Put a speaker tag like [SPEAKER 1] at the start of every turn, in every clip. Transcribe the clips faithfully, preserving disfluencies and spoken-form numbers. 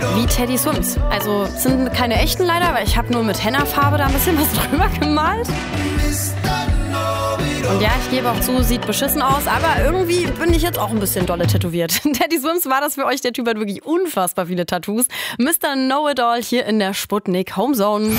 [SPEAKER 1] wie Teddy Swims. Also es sind keine echten leider, weil ich habe nur mit Henna-Farbe da ein bisschen was drüber gemalt. Und ja, ich gebe auch zu, sieht beschissen aus, aber irgendwie bin ich jetzt auch ein bisschen dolle tätowiert. Teddy Swims war das für euch, der Typ hat wirklich unfassbar viele Tattoos. Mister Know-It-All hier in der Sputnik Homezone.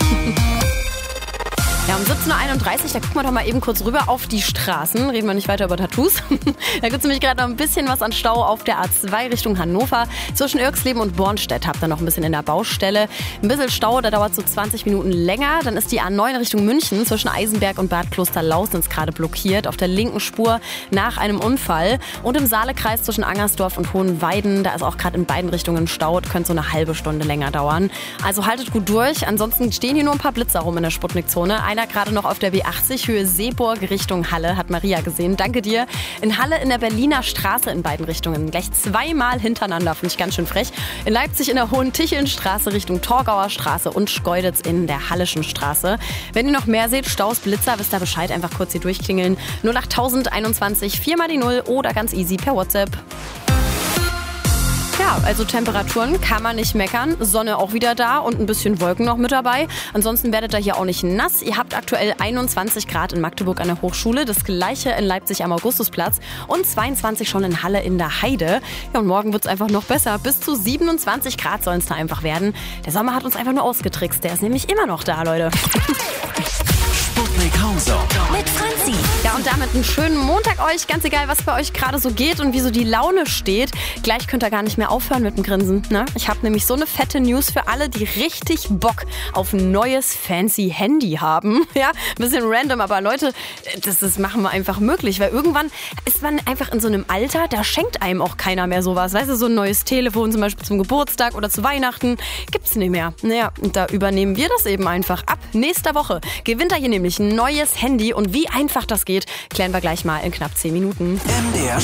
[SPEAKER 1] Ja, um siebzehn Uhr einunddreißig, da gucken wir doch mal eben kurz rüber auf die Straßen. Reden wir nicht weiter über Tattoos. Da gibt es nämlich gerade noch ein bisschen was an Stau auf der A zwei Richtung Hannover. Zwischen Irxleben und Bornstedt habt ihr noch ein bisschen in der Baustelle. Ein bisschen Stau, da dauert so zwanzig Minuten länger. Dann ist die A neun Richtung München zwischen Eisenberg und Bad Klosterlausnitz gerade blockiert. Auf der linken Spur nach einem Unfall. Und im Saalekreis zwischen Angersdorf und Hohenweiden, da ist auch gerade in beiden Richtungen Stau. Könnte so eine halbe Stunde länger dauern. Also haltet gut durch. Ansonsten stehen hier nur ein paar Blitzer rum in der Sputnik-Zone. Einer gerade noch auf der B achtzig, Höhe Seeburg Richtung Halle, hat Maria gesehen. Danke dir. In Halle in der Berliner Straße in beiden Richtungen. Gleich zweimal hintereinander, finde ich ganz schön frech. In Leipzig in der Hohen-Ticheln-Straße Richtung Torgauer Straße und Schkeuditz in der Hallischen Straße. Wenn ihr noch mehr seht, Staus, Blitzer, wisst ihr Bescheid, einfach kurz hier durchklingeln. null acht einundzwanzig, vier mal die null oder ganz easy per WhatsApp. Ja, also Temperaturen kann man nicht meckern. Sonne auch wieder da und ein bisschen Wolken noch mit dabei. Ansonsten werdet ihr hier auch nicht nass. Ihr habt aktuell einundzwanzig Grad in Magdeburg an der Hochschule, das gleiche in Leipzig am Augustusplatz und zweiundzwanzig schon in Halle in der Heide. Ja, und morgen wird's einfach noch besser. Bis zu siebenundzwanzig Grad sollen es da einfach werden. Der Sommer hat uns einfach nur ausgetrickst. Der ist nämlich immer noch da, Leute.
[SPEAKER 2] Sputnik Homezone
[SPEAKER 3] mit Franzi.
[SPEAKER 1] Ja, und damit einen schönen Montag euch. Ganz egal, was bei euch gerade so geht und wie so die Laune steht. Gleich könnt ihr gar nicht mehr aufhören mit dem Grinsen. Ne? Ich habe nämlich so eine fette News für alle, die richtig Bock auf ein neues fancy Handy haben. Ja, ein bisschen random, aber Leute, das, das machen wir einfach möglich. Weil irgendwann ist man einfach in so einem Alter, da schenkt einem auch keiner mehr sowas. Weißt du, so ein neues Telefon zum Beispiel zum Geburtstag oder zu Weihnachten gibt's nicht mehr. Naja, und da übernehmen wir das eben einfach. Ab nächster Woche gewinnt er hier nämlich ein neues Handy. Und wie einfach das geht, klären wir gleich mal in knapp zehn Minuten.
[SPEAKER 2] M D R